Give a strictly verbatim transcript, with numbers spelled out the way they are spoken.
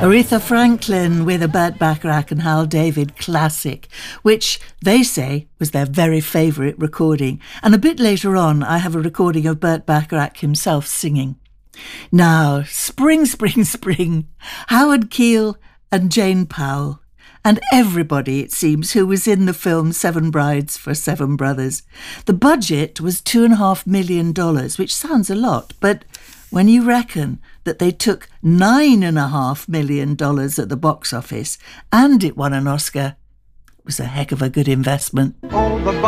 Aretha Franklin with a Burt Bacharach and Hal David classic, which they say was their very favourite recording. And a bit later on, I have a recording of Burt Bacharach himself singing. Now, spring, spring, spring, Howard Keel and Jane Powell, and everybody, it seems, who was in the film Seven Brides for Seven Brothers. The budget was two and a half million dollars, which sounds a lot, but when you reckon that they took nine and a half million dollars at the box office and it won an Oscar, it was a heck of a good investment. All the